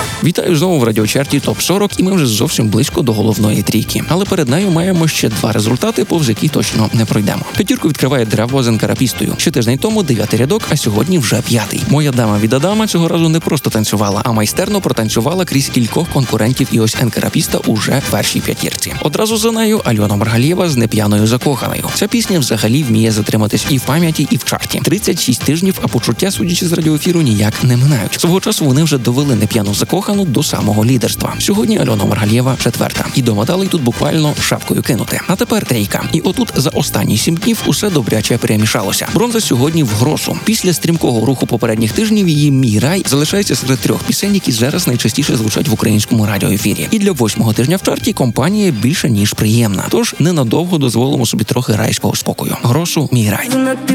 Вітаю знову в радіочарті ТОП-40, і ми вже зовсім близько до головної трійки. Але перед нею маємо ще два результати, повз які точно не пройдемо. П'ятірку відкриває Древво з енкарапістою. Щотиждень тому 9-й рядок, а сьогодні вже 5-й. Моя дама від Адама цього разу не просто танцювала, а майстерно протанцювала крізь кількох конкурентів, і ось енкарапіста уже в першій п'ятірці. Одразу за нею Альона Маргалієва з «Неп'яною закоханою». Ця пісня взагалі вміє затриматись і в пам'яті, і в чарті. 36 тижнів, а почуття, судячи з радіоефіру, ніяк не минають. Свого часу вони вже довели «Неп'яну закохану» до самого лідерства. Сьогодні Альона Маргалієва 4-та. І до медалей тут буквально шапкою кинути. А тепер трійка. І отут за останні 7 днів усе добряче перемішалося. Бронза сьогодні в Гросу. Після стрімкого руху попередніх тижнів її «Мій рай» залишається серед 3 пісень, які зараз найчастіше звучать в українському радіоефірі. І для 8-го тижня в чарті компанія більше ніж приємна. Тож ненадовго дозволимо собі трохи райського спокою. Гросу «Мій рай».